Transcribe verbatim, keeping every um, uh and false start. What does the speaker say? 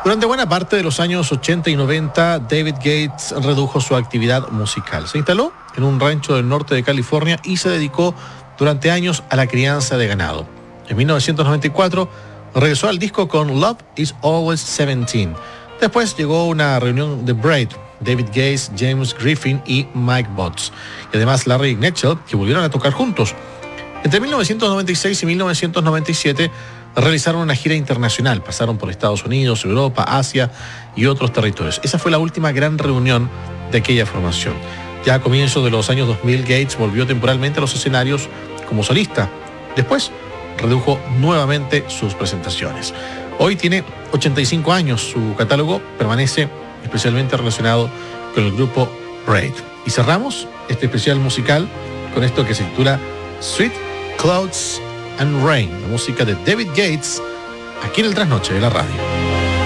Durante buena parte de los años ochenta y noventa, David Gates redujo su actividad musical. Se instaló en un rancho del norte de California y se dedicó durante años a la crianza de ganado. En mil novecientos noventa y cuatro regresó al disco con Love is Always diecisiete. Después llegó una reunión de Braid, David Gates, James Griffin y Mike Botts. Y además Larry Knetchell, que volvieron a tocar juntos. Entre mil novecientos noventa y seis y mil novecientos noventa y siete realizaron una gira internacional. Pasaron por Estados Unidos, Europa, Asia y otros territorios. Esa fue la última gran reunión de aquella formación. Ya a comienzos de los años dos mil, Gates volvió temporalmente a los escenarios como solista. Después redujo nuevamente sus presentaciones. Hoy tiene ochenta y cinco años. Su catálogo permanece especialmente relacionado con el grupo Braid. Y cerramos este especial musical con esto que se titula Sweet Clouds and Rain, la música de David Gates, aquí en el Trasnoche de la radio.